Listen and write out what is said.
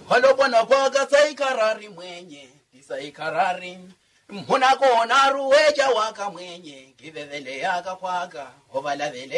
Halobona kwaga saikarari mwenye tisaikarari mhuna kona ruweja waka mwenye kivevele yaka kwaga ovalavele